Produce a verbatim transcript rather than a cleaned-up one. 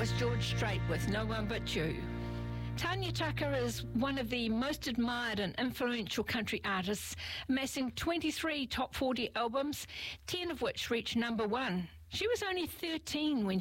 was George Strait with No One But You. Tanya Tucker is one of the most admired and influential country artists, amassing twenty-three top forty albums, ten of which reached number one. She was only thirteen when